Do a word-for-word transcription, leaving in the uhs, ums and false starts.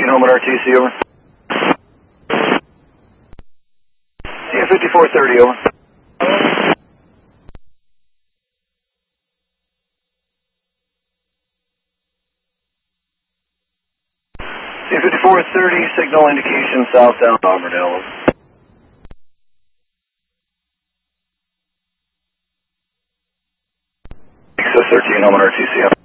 thirteen, home at R T C, over. C F fifty-four thirty, over. C F fifty-four thirty, signal indication southbound Auburndale, over. X S thirteen, home at R T C, over.